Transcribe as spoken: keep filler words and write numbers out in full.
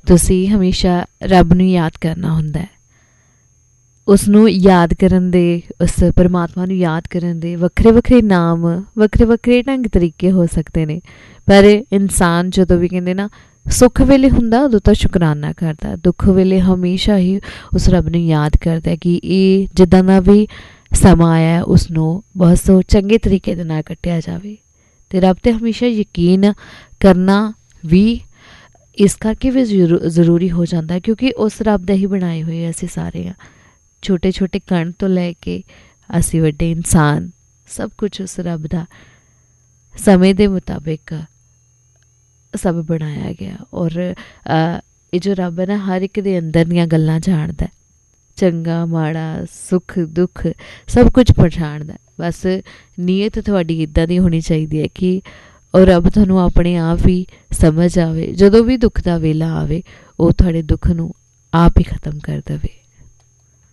ਤੁਸੀਂ ਹਮੇਸ਼ਾ ਰੱਬ ਨੂੰ ਯਾਦ ਕਰਨਾ ਹੁੰਦਾ ਹੈ। ਉਸ ਨੂੰ ਯਾਦ ਕਰਨ ਦੇ, ਉਸ ਪਰਮਾਤਮਾ ਨੂੰ ਯਾਦ ਕਰਨ ਦੇ ਵੱਖਰੇ ਵੱਖਰੇ ਨਾਮ, ਵੱਖਰੇ ਵੱਖਰੇ ਢੰਗ ਤਰੀਕੇ ਹੋ ਸਕਦੇ ਨੇ। ਪਰ ਇਨਸਾਨ ਜਦੋਂ ਵੀ ਕਹਿੰਦੇ ਨਾ ਸੁੱਖ ਵੇਲੇ ਹੁੰਦਾ ਉਦੋਂ ਤਾਂ ਸ਼ੁਕਰਾਨਾ ਕਰਦਾ, ਦੁੱਖ ਵੇਲੇ ਹਮੇਸ਼ਾ ਹੀ ਉਸ ਰੱਬ ਨੂੰ ਯਾਦ ਕਰਦਾ ਕਿ ਇਹ ਜਿੱਦਾਂ ਦਾ ਵੀ ਸਮਾਂ ਆਇਆ ਉਸ ਨੂੰ ਬਹੁਤ ਸੋ ਚੰਗੇ ਤਰੀਕੇ ਦੇ ਨਾਲ ਕੱਟਿਆ ਜਾਵੇ। ਅਤੇ ਰੱਬ 'ਤੇ ਹਮੇਸ਼ਾ ਯਕੀਨ ਕਰਨਾ ਵੀ ਇਸ ਕਰਕੇ ਵੀ ਜ਼ਰੂ ਜ਼ਰੂਰੀ ਹੋ ਜਾਂਦਾ ਕਿਉਂਕਿ ਉਸ ਰੱਬ ਦਾ ਹੀ ਬਣਾਏ ਹੋਏ ਅਸੀਂ ਸਾਰੇ ਹਾਂ। ਛੋਟੇ ਛੋਟੇ ਕਣ ਤੋਂ ਲੈ ਕੇ ਅਸੀਂ ਵੱਡੇ ਇਨਸਾਨ, ਸਭ ਕੁਛ ਉਸ ਰੱਬ ਦਾ ਸਮੇਂ ਦੇ ਮੁਤਾਬਿਕ ਸਭ ਬਣਾਇਆ ਗਿਆ। ਔਰ ਇਹ ਜੋ ਰੱਬ ਹੈ ਨਾ ਹਰ ਇੱਕ ਦੇ ਅੰਦਰ ਦੀਆਂ ਗੱਲਾਂ ਜਾਣਦਾ, ਚੰਗਾ ਮਾੜਾ, ਸੁੱਖ ਦੁੱਖ ਸਭ ਕੁਝ ਪਛਾਣਦਾ। ਬਸ ਨੀਅਤ ਤੁਹਾਡੀ ਇੱਦਾਂ ਦੀ ਹੋਣੀ ਚਾਹੀਦੀ ਹੈ ਕਿ ਉਹ ਰੱਬ ਤੁਹਾਨੂੰ ਆਪਣੇ ਆਪ ਹੀ ਸਮਝ ਆਵੇ। ਜਦੋਂ ਵੀ ਦੁੱਖ ਦਾ ਵੇਲਾ ਆਵੇ ਉਹ ਤੁਹਾਡੇ ਦੁੱਖ ਨੂੰ ਆਪ ਹੀ ਖ਼ਤਮ ਕਰ ਦੇਵੇ।